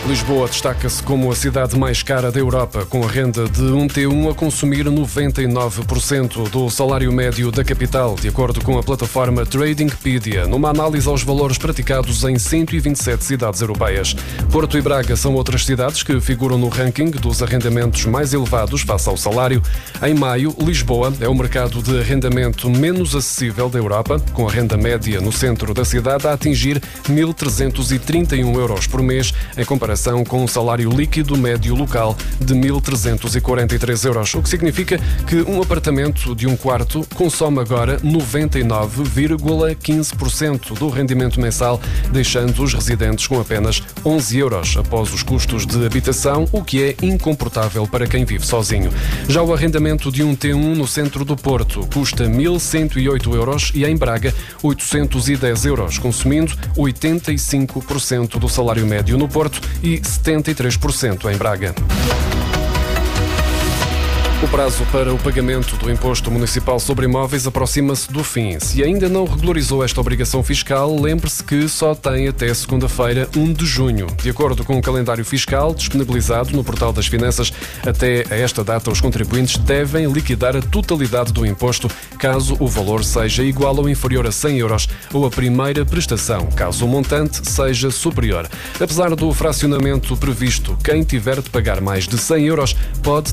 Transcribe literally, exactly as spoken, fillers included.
Lisboa destaca-se como a cidade mais cara da Europa, com a renda de um T um a consumir noventa e nove por cento do salário médio da capital, de acordo com a plataforma Tradingpedia, numa análise aos valores praticados em cento e vinte e sete cidades europeias. Porto e Braga são outras cidades que figuram no ranking dos arrendamentos mais elevados face ao salário. Em maio, Lisboa é o mercado de arrendamento menos acessível da Europa, com a renda média no centro da cidade a atingir mil trezentos e trinta e um euros por mês, em comparação com um salário líquido médio local de mil trezentos e quarenta e três euros, o que significa que um apartamento de um quarto consome agora noventa e nove vírgula quinze por cento do rendimento mensal, deixando os residentes com apenas onze euros após os custos de habitação, o que é incomportável para quem vive sozinho. Já o arrendamento de um T um no centro do Porto custa mil cento e oito euros e em Braga oitocentos e dez euros, consumindo oitenta e cinco por cento do salário médio no Porto e setenta e três por cento em Braga. O prazo para o pagamento do Imposto Municipal sobre Imóveis aproxima-se do fim. Se ainda não regularizou esta obrigação fiscal, lembre-se que só tem até segunda-feira, um de junho. De acordo com o calendário fiscal disponibilizado no Portal das Finanças, até a esta data os contribuintes devem liquidar a totalidade do imposto, caso o valor seja igual ou inferior a cem euros, ou a primeira prestação, caso o montante seja superior. Apesar do fracionamento previsto, quem tiver de pagar mais de cem euros pode